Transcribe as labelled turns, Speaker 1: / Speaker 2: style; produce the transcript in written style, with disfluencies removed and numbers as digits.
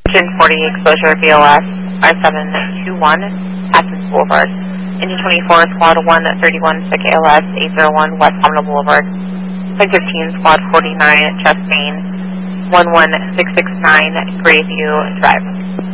Speaker 1: Engine 40 exposure BOS 5721 Athens Boulevard. Engine 24 Squad 131 SIC ALS 801 West Pomona Boulevard. Flight 15 Squad 49 Chastain 11669 Grayview Drive.